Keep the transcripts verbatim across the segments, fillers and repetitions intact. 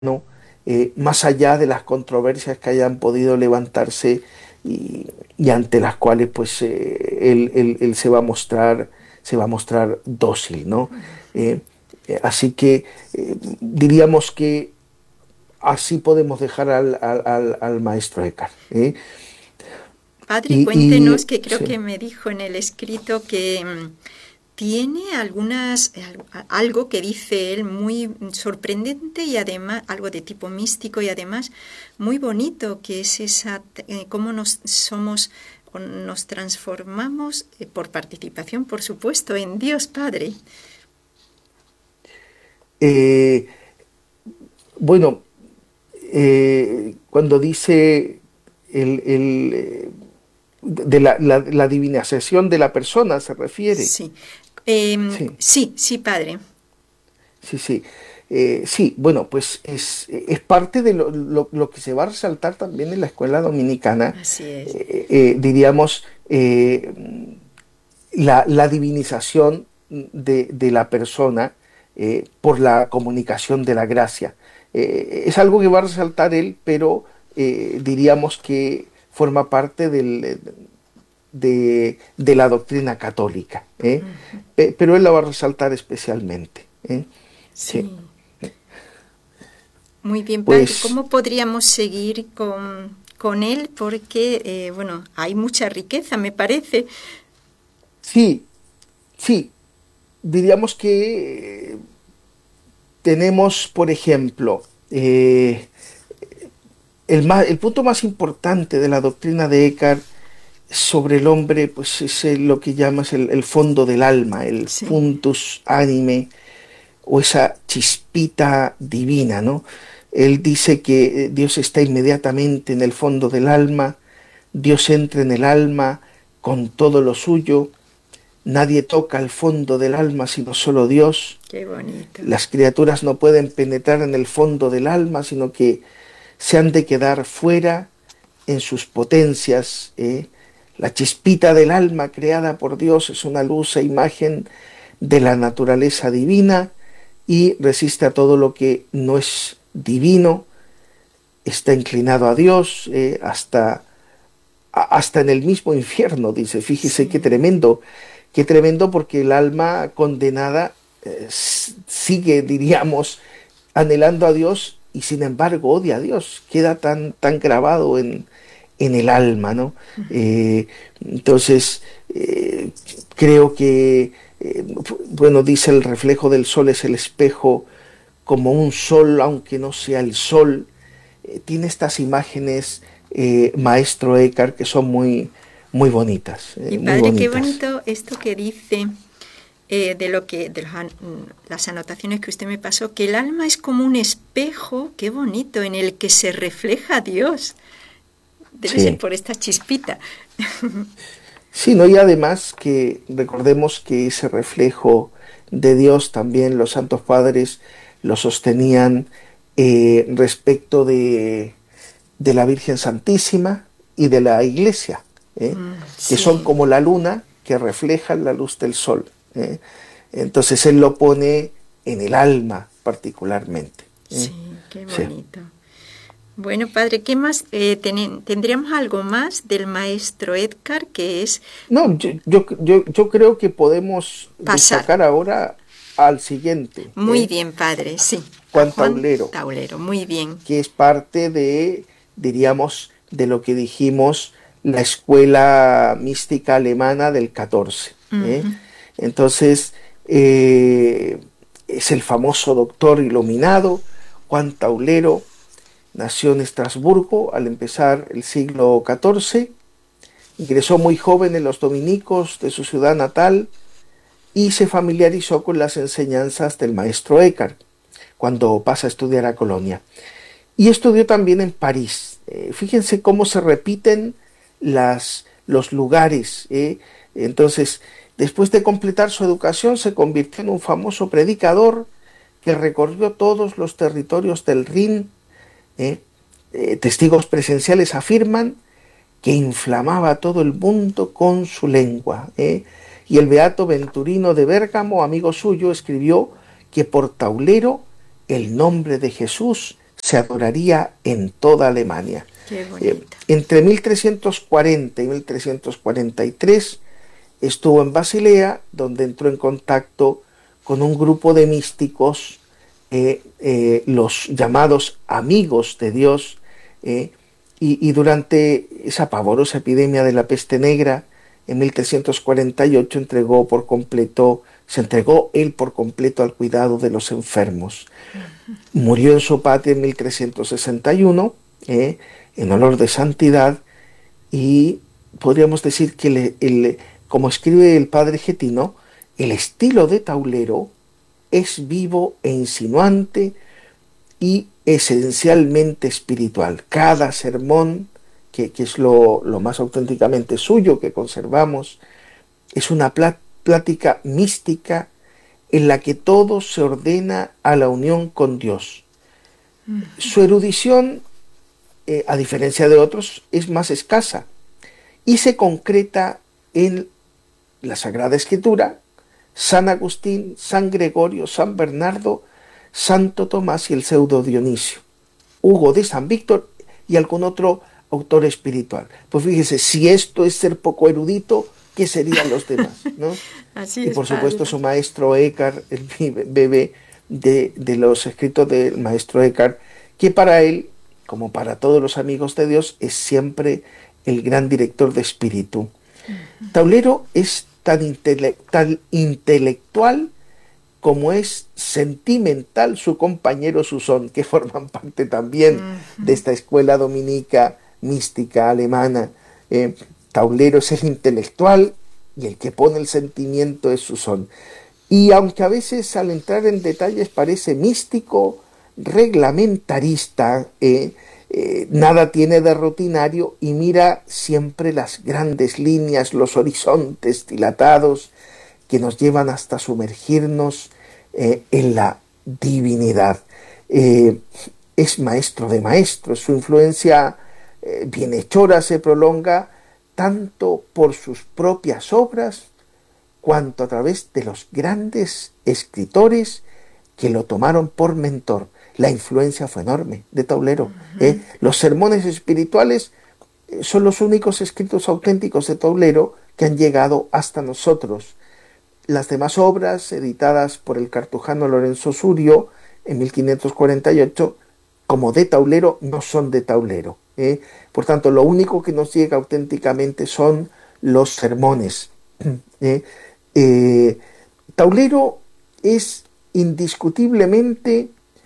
¿no? Eh, más allá de las controversias que hayan podido levantarse y, y ante las cuales pues eh, él, él- él se va a mostrar, se va a mostrar dócil, ¿no? Eh, eh, así que eh, diríamos que así podemos dejar al, al- al- al maestro Eckhart. ¿Eh? Padre, Y, cuéntenos y que creo sí. que me dijo en el escrito que mm, tiene algunas al- a- algo que dice él muy sorprendente y además algo de tipo místico y además muy bonito, que es esa eh, cómo nos somos o nos transformamos eh, por participación, por supuesto, en Dios Padre. Eh, bueno, eh, cuando dice el, el, eh, de la, la, la divinización de la persona, se refiere. Sí. Em, Sí, sí, sí, Padre. sí, sí. Eh, sí, bueno, pues es, es parte de lo, lo- lo que se va a resaltar también en la escuela dominicana, Así es. eh, eh, diríamos, eh, la, la divinización de, de la persona eh, por la comunicación de la gracia. Eh, es algo que va a resaltar él, pero eh, diríamos que forma parte del, de, de la doctrina católica, ¿eh? Pe- pero él la va a resaltar especialmente. ¿Eh? Sí, Sí. Muy bien, padre. pues ¿Cómo podríamos seguir con, con él? Porque, eh, bueno, hay mucha riqueza, me parece. sí, sí, diríamos que eh, tenemos, por ejemplo, eh, el, más, el punto más importante de la doctrina de Eckhart sobre el hombre, pues es el- lo que llamas el, el fondo del alma, el Sí. fundus anime, o esa chispita divina, ¿no? Él dice que eh, Dios está inmediatamente en el fondo del alma, Dios entra en el alma con todo lo suyo, nadie toca el fondo del alma sino solo Dios, Qué bonito. las criaturas no pueden penetrar en el fondo del alma, sino que se han de quedar fuera en sus potencias. ¿Eh? La chispita del alma creada por Dios es una luz e imagen de la naturaleza divina y resiste a todo lo que no es divino, está inclinado a Dios, eh, hasta, a, hasta en el mismo infierno, dice, fíjese qué Sí. tremendo, qué tremendo porque el alma condenada eh, sigue, diríamos, anhelando a Dios y sin embargo odia a Dios, queda tan, tan grabado en, en el alma, ¿no? Eh, entonces, eh, creo que, eh, bueno, dice el reflejo del sol es el espejo como un sol, aunque no sea el sol. Eh, tiene estas imágenes, eh, maestro Eckhart, que son muy, muy bonitas, eh, Y muy padre, qué bonitas. bonito esto que dice eh, de lo que de los an- las anotaciones que usted me pasó, que el alma es como un espejo, qué bonito, en el que se refleja Dios. Debe ser Sí. por esta chispita. Sí, ¿no? Y además que recordemos que ese reflejo de Dios también los santos padres lo sostenían eh, respecto de, de la Virgen Santísima y de la Iglesia, ¿eh? Mm, Que son sí, como la luna que reflejan la luz del sol. ¿Eh? Entonces él lo pone en el alma particularmente. ¿Eh? sí, qué Sí. bonito. Bueno, padre, ¿qué más? Eh, teni- ¿tendríamos algo más del maestro Edgar que es No, yo, yo, yo, yo creo que podemos pasar? destacar ahora al siguiente, Muy ¿eh? bien, padre, sí. A Juan Juan Taulero, Taulero, muy bien. que es parte de, diríamos, de lo que dijimos, la escuela mística alemana del catorce. ¿Eh? Ujú. Entonces, eh, es el famoso doctor iluminado, Juan Taulero, nació en Estrasburgo al empezar el siglo catorce, ingresó muy joven en los dominicos de su ciudad natal y se familiarizó con las enseñanzas del maestro Eckhart cuando pasa a estudiar a Colonia. Y estudió también en París. Eh, fíjense cómo se repiten las, los lugares. ¿Eh? Entonces, después de completar su educación, se convirtió en un famoso predicador que recorrió todos los territorios del Rin. ¿Eh? Eh, testigos presenciales afirman que inflamaba a todo el mundo con su lengua. ¿Eh? Y el beato Venturino de Bérgamo, amigo suyo, escribió que por taulero el nombre de Jesús se adoraría en toda Alemania. Qué Eh, bonito. entre mil trescientos cuarenta y mil trescientos cuarenta y tres estuvo en Basilea, donde entró en contacto con un grupo de místicos, eh, eh, los llamados amigos de Dios, eh, y, y durante esa pavorosa epidemia de la peste negra, en mil trescientos cuarenta y ocho entregó por completo, se entregó él por completo al cuidado de los enfermos. Murió en su patria en mil trescientos sesenta y uno, eh, en olor de santidad, y podríamos decir que le- el- como escribe el padre Getino, el estilo de Taulero es vivo e insinuante y esencialmente espiritual. Cada sermón, que, que es lo, lo más auténticamente suyo que conservamos, es una plá- plática mística en la que todo se ordena a la unión con Dios. Su erudición, eh, a diferencia de otros, es más escasa y se concreta en la Sagrada Escritura, San Agustín, San Gregorio, San Bernardo, Santo Tomás y el pseudo Dionisio, Hugo de San Víctor y algún otro autor espiritual. Pues fíjese, si esto es ser poco erudito, ¿qué serían los demás? ¿No? Así Y es, por supuesto padre. su maestro Eckhart, el bebé de, de los escritos del maestro Eckhart, que para él, como para todos los amigos de Dios, es siempre el gran director de espíritu. Taulero es tan, intele tan intelectual como es sentimental su compañero Susón, que forman parte también de esta escuela dominica mística alemana. Eh, Taulero es el intelectual y el que pone el sentimiento es Susón. Y aunque a veces al entrar en detalles parece místico, reglamentarista, eh, eh, nada tiene de rutinario y mira siempre las grandes líneas, los horizontes dilatados que nos llevan hasta sumergirnos eh, en la divinidad. Eh, es maestro de maestros, su influencia eh, bienhechora se prolonga tanto por sus propias obras cuanto a través de los grandes escritores que lo tomaron por mentor. La influencia fue enorme de Taulero. ¿eh? Los sermones espirituales eh, son los únicos escritos auténticos de Taulero que han llegado hasta nosotros. Las demás obras, editadas por el cartujano Lorenzo Surio en mil quinientos cuarenta y ocho, como de Taulero, no son de Taulero. ¿eh? Por tanto, lo único que nos llega auténticamente son los sermones. ¿eh? Eh, Taulero es indiscutiblemente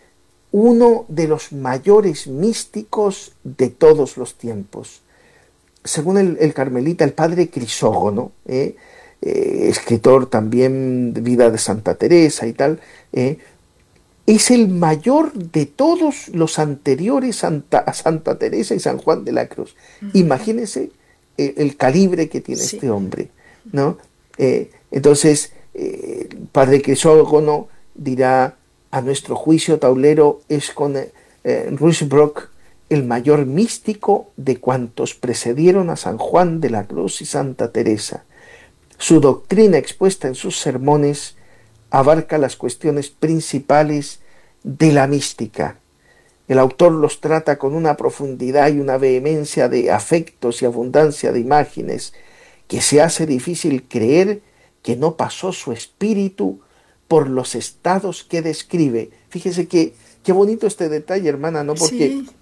uno de los mayores místicos de todos los tiempos. Según el, el carmelita, el padre Crisógono, ¿eh? Eh, escritor también de vida de Santa Teresa y tal, eh, es el mayor de todos los anteriores Santa, a Santa Teresa y San Juan de la Cruz. Imagínense eh, el calibre que tiene Sí. este hombre, ¿no? Eh, entonces, eh, Padre Crisógono dirá, a nuestro juicio, Taulero es con eh, Ruysbrock el mayor místico de cuantos precedieron a San Juan de la Cruz y Santa Teresa. Su doctrina expuesta en sus sermones abarca las cuestiones principales de la mística. El autor los trata con una profundidad y una vehemencia de afectos y abundancia de imágenes que se hace difícil creer que no pasó su espíritu por los estados que describe. Fíjese que qué bonito este detalle, hermana, ¿no? Porque Sí,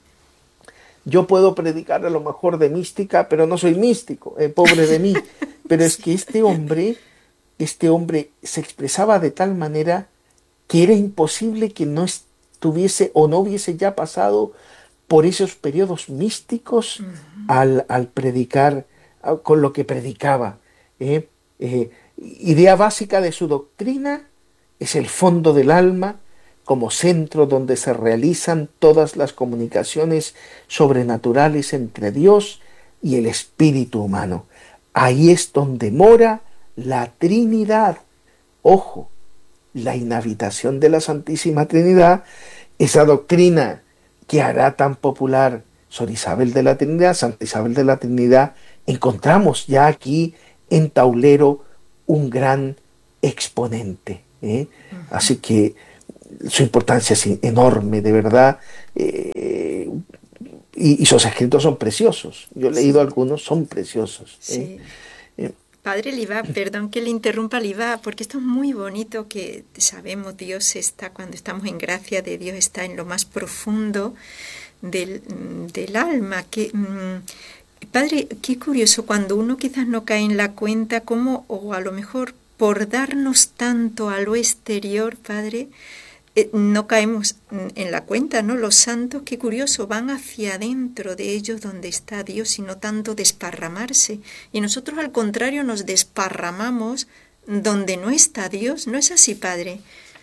yo puedo predicar a lo mejor de mística, pero no soy místico, eh, pobre de mí. Pero es sí. que este hombre, este hombre se expresaba de tal manera que era imposible que no estuviese o no hubiese ya pasado por esos periodos místicos al, al predicar, a- con lo que predicaba. ¿eh? Eh, idea básica de su doctrina es el fondo del alma como centro donde se realizan todas las comunicaciones sobrenaturales entre Dios y el espíritu humano. Ahí es donde mora la Trinidad. Ojo, la inhabitación de la Santísima Trinidad, esa doctrina que hará tan popular Sor Isabel de la Trinidad, Santa Isabel de la Trinidad, encontramos ya aquí en Taulero un gran exponente. ¿eh? Así que su importancia es enorme, de verdad, eh, y, y sus escritos son preciosos. Yo he leído Sí, algunos, son preciosos. ¿eh? sí. Eh, Padre Liva, perdón que le interrumpa, Liva, porque esto es muy bonito que sabemos Dios está, cuando estamos en gracia de Dios, está en lo más profundo del, del alma. Que, mm, padre, qué curioso, cuando uno quizás no cae en la cuenta, cómo, o a lo mejor por darnos tanto a lo exterior, Padre, eh, no caemos en la cuenta, ¿no? Los santos, qué curioso, van hacia adentro de ellos donde está Dios y no tanto desparramarse. Y nosotros al contrario nos desparramamos donde no está Dios. ¿No es así, Padre?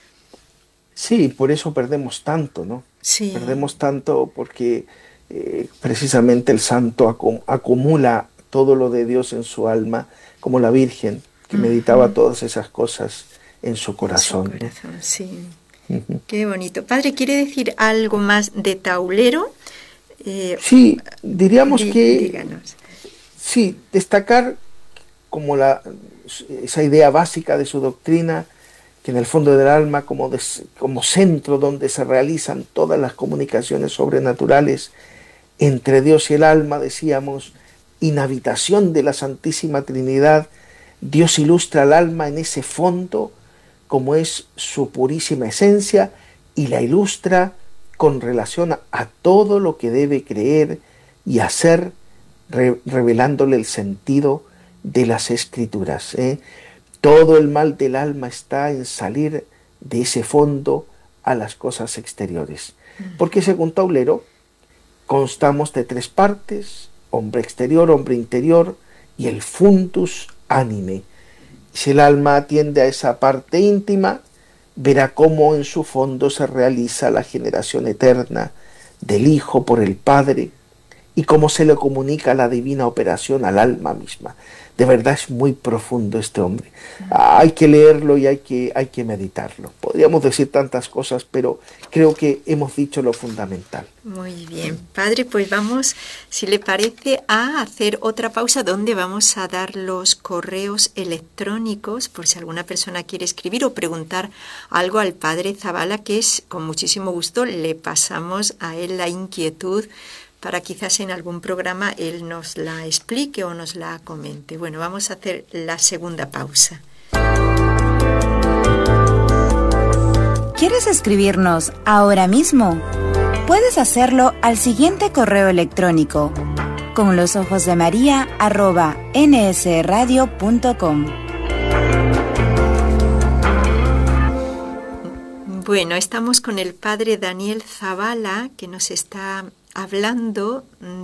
sí, por eso perdemos tanto, ¿no? Sí. Perdemos tanto porque eh, precisamente el santo acu- acumula todo lo de Dios en su alma, como la Virgen, que meditaba Ujú. todas esas cosas en su En su corazón, ¿no? corazón, sí. Ujú. Qué bonito. Padre, ¿quiere decir algo más de Taulero? Eh, Sí, diríamos di- que díganos. sí, destacar como la, esa idea básica de su doctrina, que en el fondo del alma, como, des- como centro donde se realizan todas las comunicaciones sobrenaturales entre Dios y el alma, decíamos, inhabitación de la Santísima Trinidad, Dios ilustra al alma en ese fondo, como es su purísima esencia, y la ilustra con relación a, a todo lo que debe creer y hacer, re- revelándole el sentido de las escrituras. ¿eh? Todo el mal del alma está en salir de ese fondo a las cosas exteriores. Porque según Taulero, constamos de tres partes, hombre exterior, hombre interior y el fundus anime. Si el alma atiende a esa parte íntima, verá cómo en su fondo se realiza la generación eterna del Hijo por el Padre y cómo se le comunica la divina operación al alma misma. De verdad es muy profundo este hombre. Hay que leerlo y hay que, hay que meditarlo. Podríamos decir tantas cosas, pero creo que hemos dicho lo fundamental. Muy bien, Padre, pues vamos, si le parece, a hacer otra pausa donde vamos a dar los correos electrónicos por si alguna persona quiere escribir o preguntar algo al Padre Zabala, que es con muchísimo gusto le pasamos a él la inquietud para quizás en algún programa él nos la explique o nos la comente. Bueno, vamos a hacer la segunda pausa. ¿Quieres escribirnos ahora mismo? Puedes hacerlo al siguiente correo electrónico: con los ojos de María arroba nsradio punto com. Bueno, estamos con el padre Daniel Zabala, que nos está hablando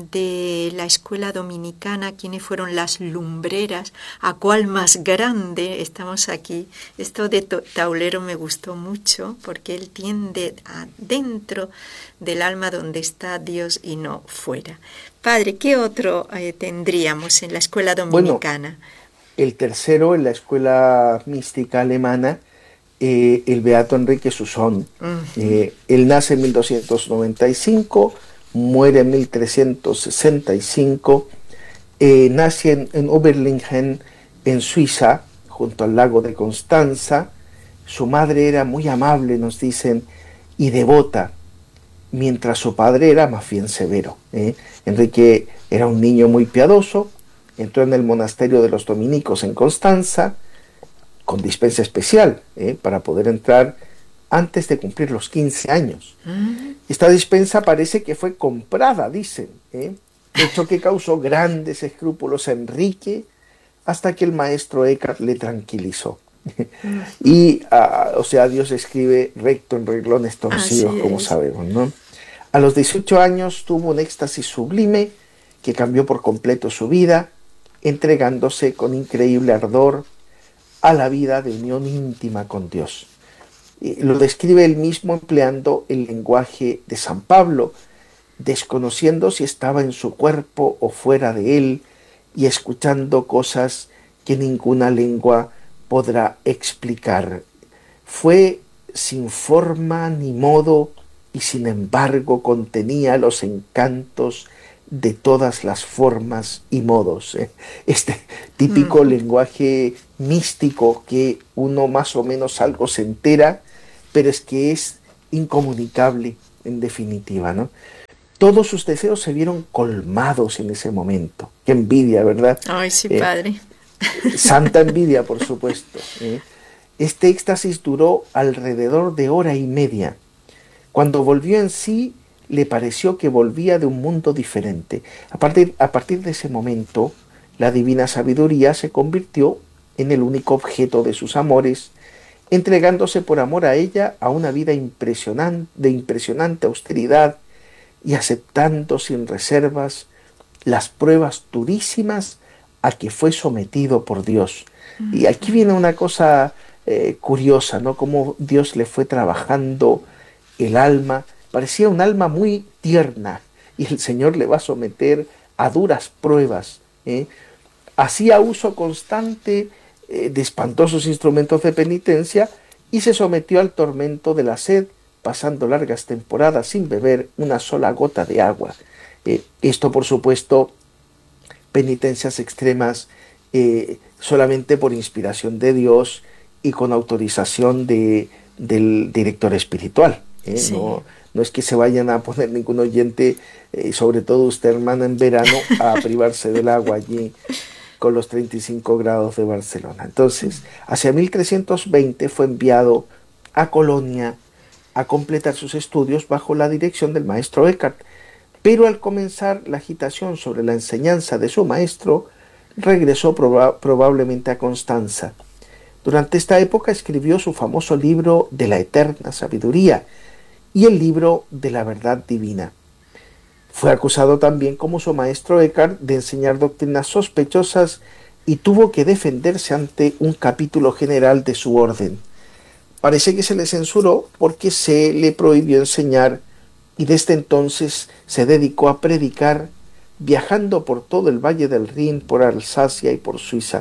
de la escuela dominicana, quiénes fueron las lumbreras, a cuál más grande. Estamos aquí. Esto de Taulero me gustó mucho porque él tiende a dentro del alma donde está Dios y no fuera. Padre, ¿qué otro eh, tendríamos en la escuela dominicana? Bueno, el tercero en la escuela mística alemana, eh, el beato Enrique Susón. Uh-huh. Eh, él nace en mil doscientos noventa y cinco, muere en mil trescientos sesenta y cinco, eh, nace en, en Oberlingen, en Suiza, junto al lago de Constanza. Su madre era muy amable, nos dicen, y devota, mientras su padre era más bien severo. ¿eh? Enrique era un niño muy piadoso, entró en el monasterio de los dominicos en Constanza, con dispensa especial, ¿eh? para poder entrar antes de cumplir los quince años. Uh-huh. Esta dispensa parece que fue comprada, dicen, ¿eh? hecho que causó grandes escrúpulos a Enrique, hasta que el maestro Eckhart le tranquilizó. Uh-huh. Y, uh, o sea, Dios escribe recto en renglones torcidos, como sabemos, ¿no? A los dieciocho años tuvo un éxtasis sublime que cambió por completo su vida, entregándose con increíble ardor a la vida de unión íntima con Dios. Y lo describe él mismo empleando el lenguaje de San Pablo, desconociendo si estaba en su cuerpo o fuera de él, y escuchando cosas que ninguna lengua podrá explicar. Fue sin forma ni modo, y sin embargo contenía los encantos de todas las formas y modos. Este típico mm. lenguaje místico que uno más o menos algo se entera, pero es que es incomunicable en definitiva, ¿no? Todos sus deseos se vieron colmados en ese momento. Qué envidia, ¿verdad? Ay, sí, Eh, padre. Santa envidia, por supuesto. ¿eh? Este éxtasis duró alrededor de hora y media. Cuando volvió en sí, le pareció que volvía de un mundo diferente. A partir, a partir de ese momento, la divina sabiduría se convirtió en el único objeto de sus amores, entregándose por amor a ella a una vida impresionante, de impresionante austeridad y aceptando sin reservas las pruebas durísimas a que fue sometido por Dios. Y aquí viene una cosa eh, curiosa, ¿no? Cómo Dios le fue trabajando el alma. Parecía un alma muy tierna y el Señor le va a someter a duras pruebas. ¿eh? Hacía uso constante eh, de espantosos instrumentos de penitencia y se sometió al tormento de la sed, pasando largas temporadas sin beber una sola gota de agua. Eh, esto, por supuesto, penitencias extremas eh, solamente por inspiración de Dios y con autorización de, del director espiritual. ¿eh? Sí. No, no es que se vayan a poner ningún oyente, eh, sobre todo usted, hermana, en verano, a privarse del agua allí con los treinta y cinco grados de Barcelona. Entonces, hacia mil trescientos veinte fue enviado a Colonia a completar sus estudios bajo la dirección del maestro Eckhart, pero al comenzar la agitación sobre la enseñanza de su maestro, regresó proba- probablemente a Constanza. Durante esta época escribió su famoso libro de la eterna sabiduría y el libro de la verdad divina. Fue acusado también, como su maestro Eckhart, de enseñar doctrinas sospechosas y tuvo que defenderse ante un capítulo general de su orden. Parece que se le censuró porque se le prohibió enseñar y desde entonces se dedicó a predicar, viajando por todo el valle del Rin, por Alsacia y por Suiza.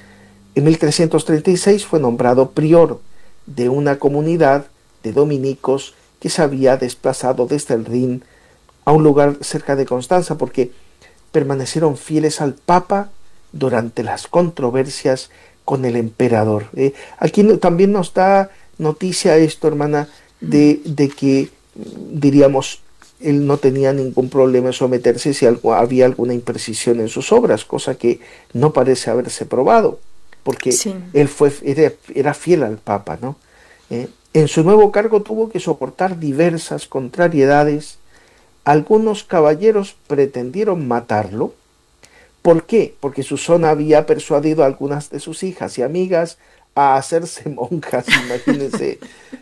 En mil trescientos treinta y seis fue nombrado prior de una comunidad de dominicos que se había desplazado desde el Rin a un lugar cerca de Constanza, porque permanecieron fieles al Papa durante las controversias con el emperador. Eh, aquí también nos da noticia esto, hermana, de, de que, diríamos, él no tenía ningún problema en someterse si algo, había alguna imprecisión en sus obras, cosa que no parece haberse probado, porque Sí. él fue, era, era fiel al Papa, ¿no? Eh, en su nuevo cargo tuvo que soportar diversas contrariedades. Algunos caballeros pretendieron matarlo. ¿Por qué? Porque Susana había persuadido a algunas de sus hijas y amigas a hacerse monjas, imagínense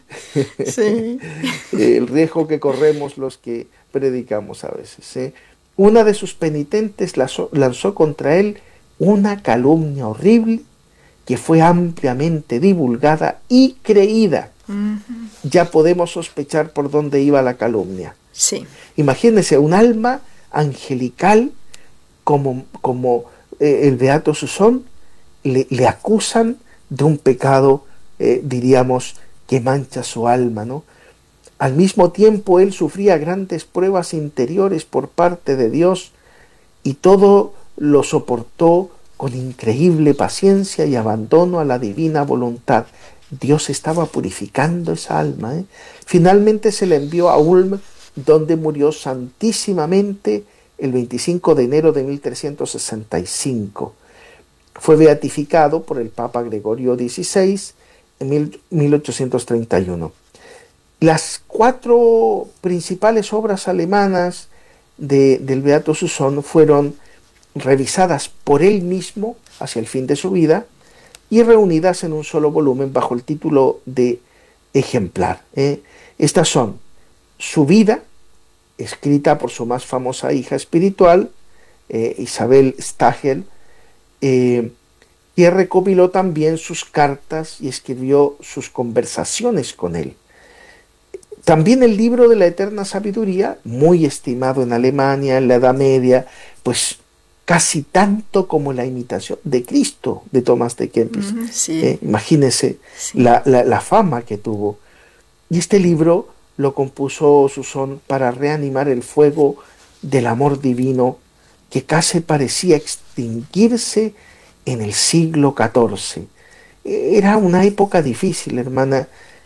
Sí. el riesgo que corremos los que predicamos a veces. ¿eh? Una de sus penitentes lanzó, lanzó contra él una calumnia horrible que fue ampliamente divulgada y creída. Ujú. Ya podemos sospechar por dónde iba la calumnia. Sí. Imagínense un alma angelical como, como eh, el beato Susón, le, le acusan de un pecado, eh, diríamos, que mancha su alma, ¿no? Al mismo tiempo él sufría grandes pruebas interiores por parte de Dios y todo lo soportó con increíble paciencia y abandono a la divina voluntad. Dios estaba purificando esa alma. ¿eh? Finalmente se le envió a Ulm, donde murió santísimamente el veinticinco de enero de mil trescientos sesenta y cinco. Fue beatificado por el Papa Gregorio dieciséis en mil ochocientos treinta y uno. Las cuatro principales obras alemanas de, del Beato Susón fueron revisadas por él mismo hacia el fin de su vida y reunidas en un solo volumen bajo el título de Ejemplar. ¿eh? Estas son su vida, escrita por su más famosa hija espiritual, eh, Isabel Stagel, eh, que recopiló también sus cartas y escribió sus conversaciones con él. También el libro de la eterna sabiduría, muy estimado en Alemania en la Edad Media, pues casi tanto como la imitación de Cristo de Tomás de Kempis. Ujú, sí. Eh, imagínense Sí. la, la, la fama que tuvo. Y este libro lo compuso Susón para reanimar el fuego del amor divino que casi parecía extinguirse en el siglo catorce. Era una época difícil, hermana,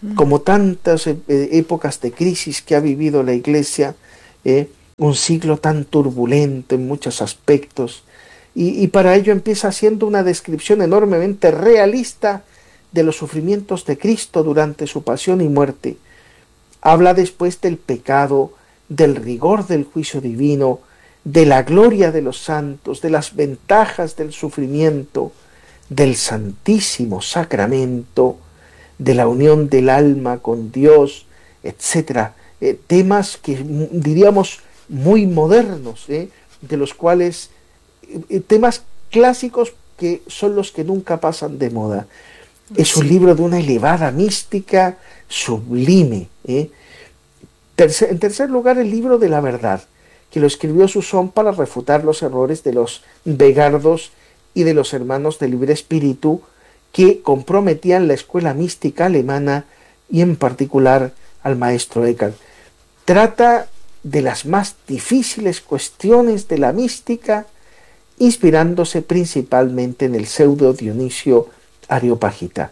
como tantas eh, épocas de crisis que ha vivido la Iglesia, eh, un siglo tan turbulento en muchos aspectos, y, y para ello empieza haciendo una descripción enormemente realista de los sufrimientos de Cristo durante su pasión y muerte. Habla después del pecado, del rigor del juicio divino, de la gloria de los santos, de las ventajas del sufrimiento, del Santísimo Sacramento, de la unión del alma con Dios, etcétera. Eh, temas que diríamos muy modernos, eh, de los cuales, eh, temas clásicos que son los que nunca pasan de moda. Es un libro de una elevada mística sublime. ¿eh? Tercer, en tercer lugar, el libro de la verdad, que lo escribió Susón para refutar los errores de los Begardos y de los hermanos de libre espíritu que comprometían la escuela mística alemana y en particular al maestro Eckhart. Trata de las más difíciles cuestiones de la mística, inspirándose principalmente en el pseudo Dionisio Areopagita.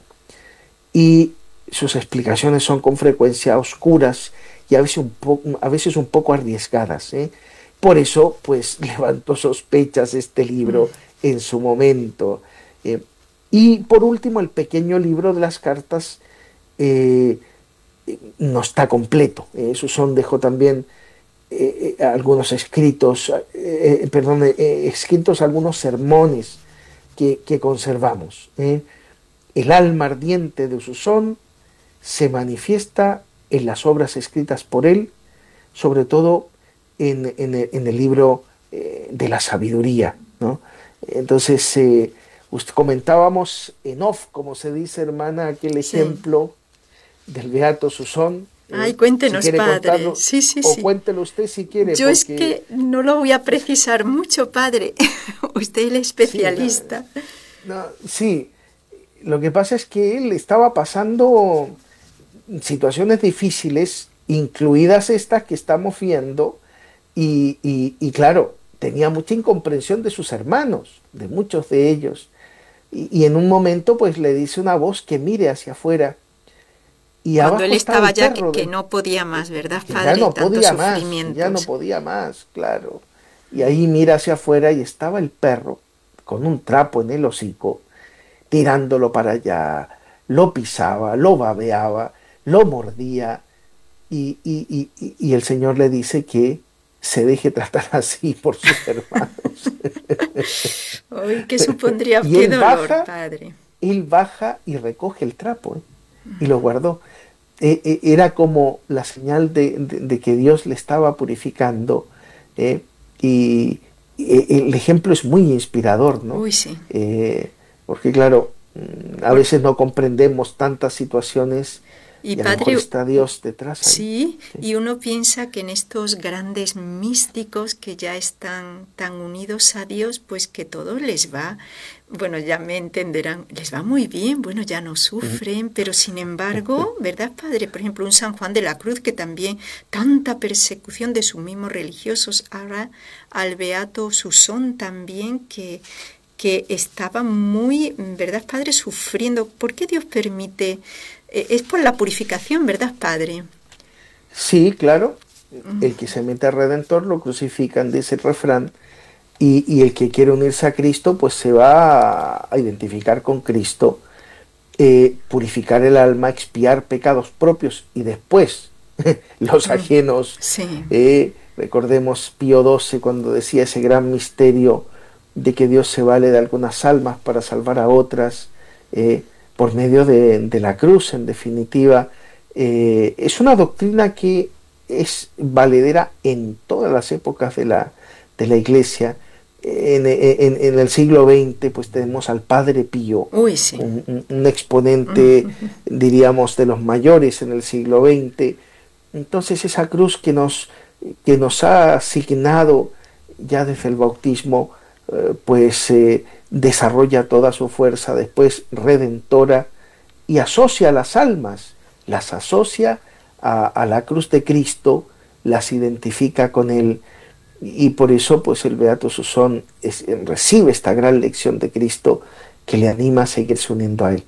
Y sus explicaciones son con frecuencia oscuras y a veces un, po a veces un poco arriesgadas. ¿eh? Por eso, pues, levantó sospechas este libro en su momento. Eh, y por último, el pequeño libro de las cartas eh, no está completo. Eh, Susón dejó también eh, eh, algunos escritos, eh, perdón, eh, escritos algunos sermones que, que conservamos. ¿eh? El alma ardiente de Susón se manifiesta en las obras escritas por él, sobre todo en, en, el, en el libro eh, de la sabiduría, ¿no? Entonces, eh, usted, comentábamos en off, como se dice, hermana, aquel sí. ejemplo del Beato Susón. Ay, cuéntenos, si padre. Sí, sí, o sí. cuéntelo usted si quiere. Yo porque... es que no lo voy a precisar mucho, padre. Usted es el especialista. Sí, no, no, sí, lo que pasa es que él estaba pasando situaciones difíciles, incluidas estas que estamos viendo, y, y, y claro, tenía mucha incomprensión de sus hermanos, de muchos de ellos, y, y en un momento pues le dice una voz que mire hacia afuera, y cuando él estaba ya que, que no podía más, ¿verdad, padre? Ya no podía más, ya no podía más, claro, y ahí mira hacia afuera y estaba el perro con un trapo en el hocico, tirándolo para allá, lo pisaba, lo babeaba, lo mordía, y, y, y, y el Señor le dice que se deje tratar así por sus hermanos. Ay, ¿qué supondría? Qué dolor, baja, padre. Él baja y recoge el trapo, ¿eh? y lo guardó. Eh, eh, era como la señal de, de, de que Dios le estaba purificando, ¿eh? y, y el ejemplo es muy inspirador, ¿no? Uy, sí. Eh, porque claro, a veces no comprendemos tantas situaciones. Y, y a padre, lo mejor está Dios detrás. Sí, sí, y uno piensa que en estos grandes místicos que ya están tan unidos a Dios, pues que todo les va, bueno, ya me entenderán, les va muy bien, bueno, ya no sufren, pero sin embargo, ¿verdad, padre? Por ejemplo, un San Juan de la Cruz que también tanta persecución de sus mismos religiosos, ahora al Beato Susón también que... que estaba muy, ¿verdad, padre?, sufriendo. ¿Por qué Dios permite? Eh, es por la purificación, ¿verdad, padre? Sí, claro. El que se mete al Redentor lo crucifican, dice el refrán, y, y el que quiere unirse a Cristo, pues se va a, a identificar con Cristo, eh, purificar el alma, expiar pecados propios y después los ajenos. Sí. Eh, recordemos Pío doce cuando decía ese gran misterio de que Dios se vale de algunas almas para salvar a otras, eh, por medio de, de la cruz, en definitiva. Eh, es una doctrina que es valedera en todas las épocas de la, de la Iglesia. En, en, en el siglo veinte pues tenemos al Padre Pío, Uy, sí. un, un exponente, uh-huh. diríamos, de los mayores en el siglo veinte. Entonces esa cruz que nos, que nos ha asignado ya desde el bautismo, pues eh, desarrolla toda su fuerza después redentora y asocia a las almas, las asocia a, a la cruz de Cristo, las identifica con él, y por eso pues el Beato Susón es, recibe esta gran lección de Cristo que le anima a seguirse uniendo a él.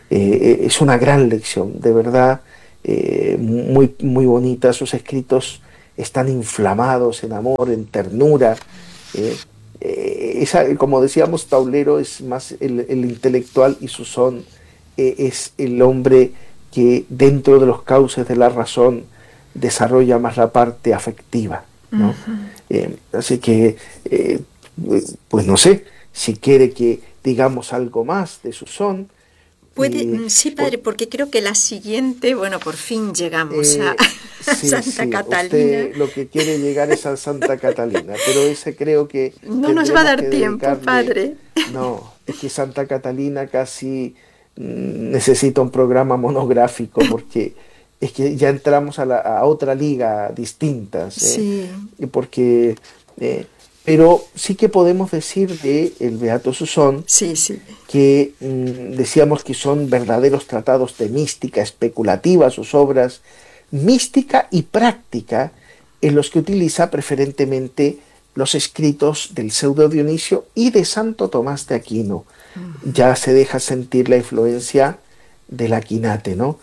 Eh, es una gran lección, de verdad, eh, muy, muy bonita. Sus escritos están inflamados en amor, en ternura. eh, eh, esa, como decíamos, Taulero es más el, el intelectual y Susón eh, es el hombre que dentro de los cauces de la razón desarrolla más la parte afectiva, ¿no? Ujú. Eh, así que, eh, pues no sé, si quiere que digamos algo más de Susón, Puede, eh, mm, sí, por- padre, porque creo que la siguiente, bueno, por fin llegamos a, eh, a sí, Santa sí, Catalina. usted lo que quiere llegar es a Santa Catalina, pero ese creo que No nos va a tendremos dar que tiempo, dedicarle, padre. no, es que Santa Catalina casi mm, necesita un programa monográfico porque es que ya entramos a, la, a otra liga distintas, ¿eh? Sí, Y porque, eh, pero sí que podemos decir de el Beato Susón sí, sí. que mm, decíamos que son verdaderos tratados de mística especulativa, sus obras, mística y práctica, en los que utiliza preferentemente los escritos del pseudo Dionisio y de Santo Tomás de Aquino. Ya se deja sentir la influencia del Aquinate, ¿no?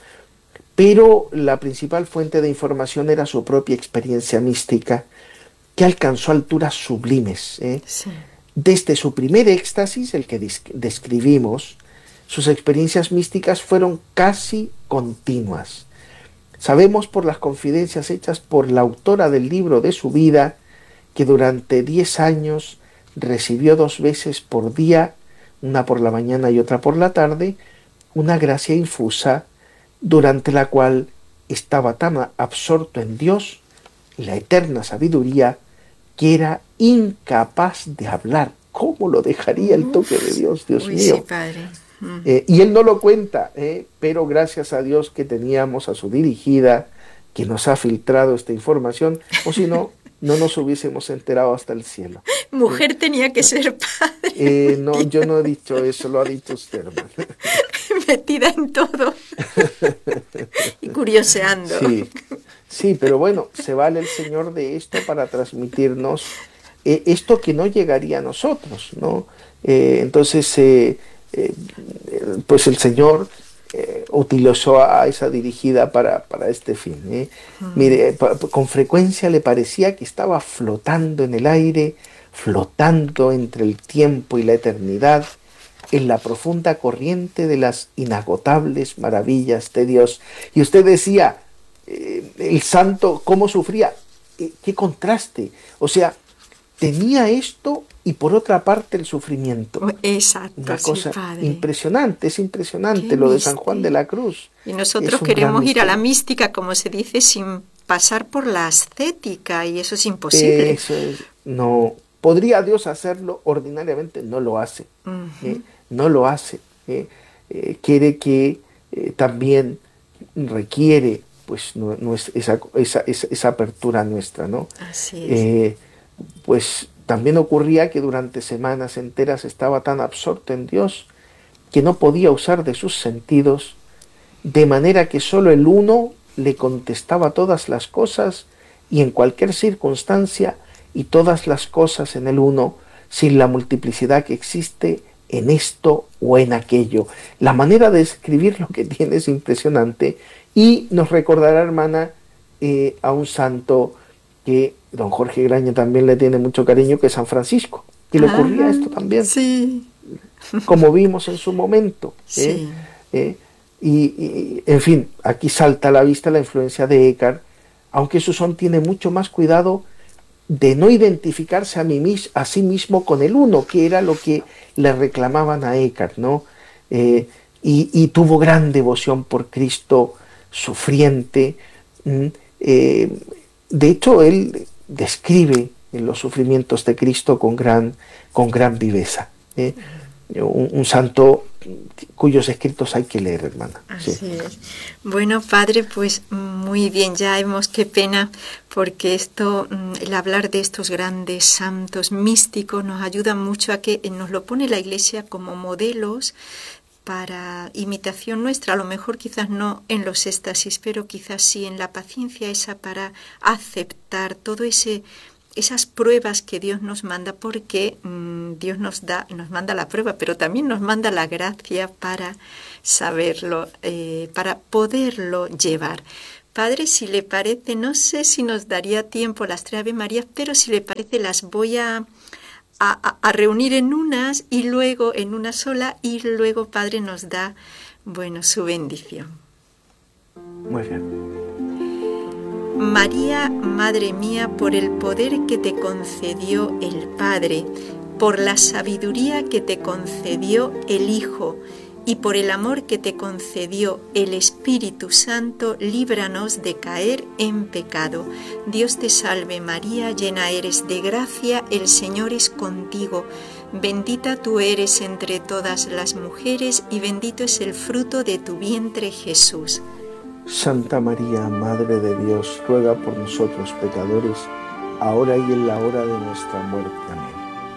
Pero la principal fuente de información era su propia experiencia mística, que alcanzó alturas sublimes, ¿eh? Sí. Desde su primer éxtasis, el que describimos, sus experiencias místicas fueron casi continuas. Sabemos por las confidencias hechas por la autora del libro de su vida que durante diez años recibió dos veces por día, una por la mañana y otra por la tarde, una gracia infusa durante la cual estaba tan absorto en Dios y la eterna sabiduría que era incapaz de hablar. ¿Cómo lo dejaría el toque de Uf, Dios, Dios uy, sí, mío? padre. Mm. Eh, y él no lo cuenta, eh, pero gracias a Dios que teníamos a su dirigida, que nos ha filtrado esta información, o si no, no nos hubiésemos enterado hasta el cielo. Eh, Mujer tenía que ser padre, eh, no, porque yo no he dicho eso, lo ha dicho usted, hermano. metida en todo y curioseando. Sí, sí, pero bueno, se vale el Señor de esto para transmitirnos eh, esto que no llegaría a nosotros, ¿no? Eh, entonces, eh, eh, pues el Señor eh, utilizó a esa dirigida para, para este fin, ¿eh? Mm. Mire, pa- con frecuencia le parecía que estaba flotando en el aire, flotando entre el tiempo y la eternidad, en la profunda corriente de las inagotables maravillas de Dios. Y usted decía, eh, el santo, ¿cómo sufría? Eh, qué contraste. O sea, tenía esto y por otra parte el sufrimiento. Exacto, Una sí, cosa padre. impresionante, es Qué impresionante lo de San Juan de misterio. la Cruz. Y Es nosotros un gran queremos ir a la misterio. mística, como se dice, sin pasar por la ascética, y eso es imposible. Eso es, no, podría Dios hacerlo, ordinariamente no lo hace, ¿eh? Ujú. No lo hace, ¿eh? Eh, quiere que eh, también requiere pues no, no es esa, esa, esa, esa apertura nuestra, ¿no? Así es. Eh, pues también ocurría que durante semanas enteras estaba tan absorto en Dios que no podía usar de sus sentidos, de manera que sólo el uno le contestaba todas las cosas y en cualquier circunstancia, y todas las cosas en el uno, sin la multiplicidad que existe en esto o en aquello. La manera de escribir lo que tiene es impresionante y nos recordará, hermana, eh, a un santo que don Jorge Graña también le tiene mucho cariño, que es San Francisco, que le ocurría Ajá, esto también, sí, como vimos en su momento. ¿eh? sí. ¿eh? Y, y, en fin, aquí salta a la vista la influencia de Eckhart, aunque Susón tiene mucho más cuidado de no identificarse a, mí, a sí mismo con el uno, que era lo que le reclamaban a Eckhart, ¿no? Eh, y, y, tuvo gran devoción por Cristo sufriente. Eh, de hecho, él describe los sufrimientos de Cristo con gran, con gran viveza. ¿eh? Un, un santo cuyos escritos hay que leer, hermana. Sí. Así es. Bueno, padre, pues muy bien, ya hemos, qué pena, porque esto, el hablar de estos grandes santos místicos nos ayuda mucho a que nos lo pone la Iglesia como modelos para imitación nuestra, a lo mejor quizás no en los éxtasis, pero quizás sí en la paciencia esa para aceptar todo ese esas pruebas que Dios nos manda, porque mmm, Dios nos da, nos manda la prueba, pero también nos manda la gracia para saberlo, eh, para poderlo llevar. Padre, si le parece, no sé si nos daría tiempo las tres Ave Marías, pero si le parece las voy a, a, a reunir en unas y luego en una sola, y luego Padre nos da, bueno, su bendición. Muy bien. María, Madre mía, por el poder que te concedió el Padre, por la sabiduría que te concedió el Hijo y por el amor que te concedió el Espíritu Santo, líbranos de caer en pecado. Dios te salve María, llena eres de gracia, el Señor es contigo. Bendita tú eres entre todas las mujeres y bendito es el fruto de tu vientre, Jesús. Santa María, Madre de Dios, ruega por nosotros pecadores, ahora y en la hora de nuestra muerte. Amén.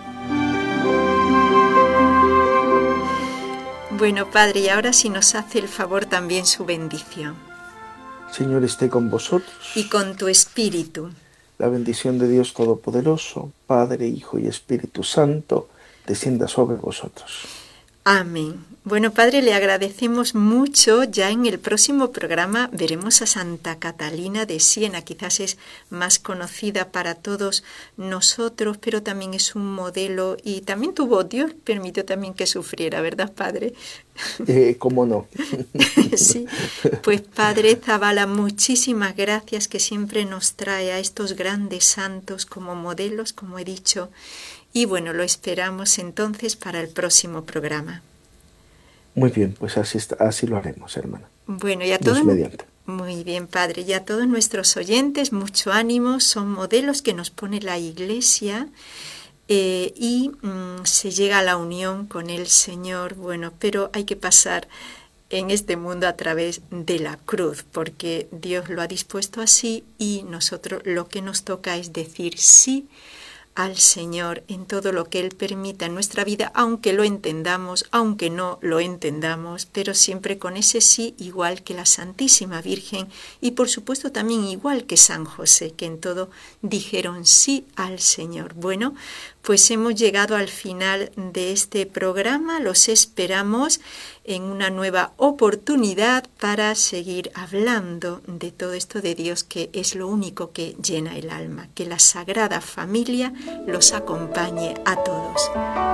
Bueno, Padre, y ahora si nos hace el favor también su bendición. Señor esté con vosotros. Y con tu espíritu. La bendición de Dios Todopoderoso, Padre, Hijo y Espíritu Santo, descienda sobre vosotros. Amén. Bueno, Padre, le agradecemos mucho. Ya en el próximo programa veremos a Santa Catalina de Siena. Quizás es más conocida para todos nosotros, pero también es un modelo y también tuvo, Dios permitió también que sufriera, ¿verdad, Padre? Eh, ¿Cómo no? Sí, pues Padre Zavala, muchísimas gracias que siempre nos trae a estos grandes santos como modelos, como he dicho. Y bueno, lo esperamos entonces para el próximo programa. Muy bien, pues así, está, así lo haremos, hermana. Bueno, y a todos... Muy bien, Padre. Y a todos nuestros oyentes, mucho ánimo. Son modelos que nos pone la Iglesia eh, y mmm, se llega a la unión con el Señor. Bueno, pero hay que pasar en este mundo a través de la cruz, porque Dios lo ha dispuesto así y nosotros lo que nos toca es decir sí al Señor en todo lo que Él permita en nuestra vida, aunque lo entendamos, aunque no lo entendamos, pero siempre con ese sí, igual que la Santísima Virgen y por supuesto también igual que San José, que en todo dijeron sí al Señor. Bueno, pues hemos llegado al final de este programa, los esperamos en una nueva oportunidad para seguir hablando de todo esto de Dios, que es lo único que llena el alma. Que la Sagrada Familia los acompañe a todos.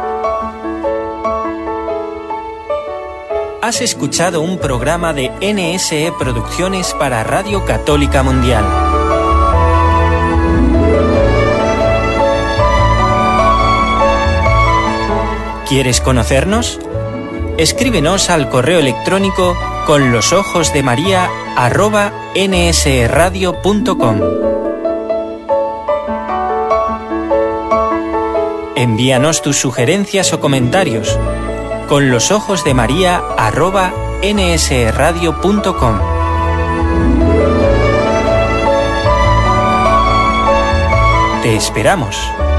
Has escuchado un programa de N S E Producciones para Radio Católica Mundial. ¿Quieres conocernos? Escríbenos al correo electrónico con los ojos de María arroba nsradio punto com. Envíanos tus sugerencias o comentarios con los ojos de María arroba nsradio punto com. Te esperamos.